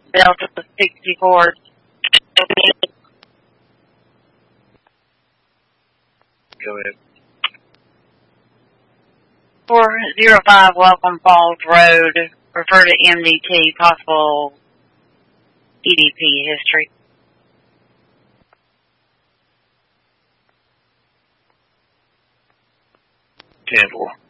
Delta 64. Go ahead. 405 Welcome Falls Road. Refer to MDT, possible EDP history. 10-4.